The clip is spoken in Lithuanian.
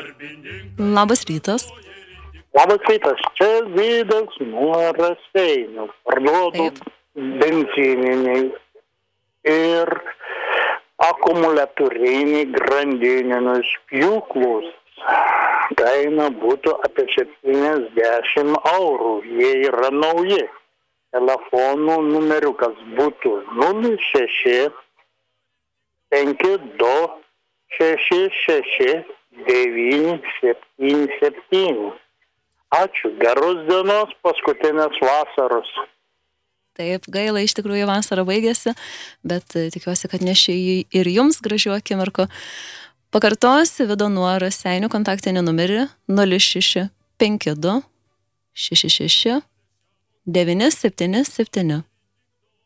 Labas rytas. Labas rytas, čia Vydas nuo Raseinių. Parduodu benzininiai ir akumuliatoriniai grandininius pjūklus. Kaina būtų apie 70 eurų. Jie yra nauji. Telefonų numeriukas būtų 06 52 66 977. Ačiū, geros dienos, paskutinės vasaros. Taip, gaila, iš tikrųjų vasara baigėsi, bet tikiuosi, kad neši ir jums gražių akimirkų. Pakartosiu Vido nuo Raseinių kontaktinį numerį 06 52 66 977.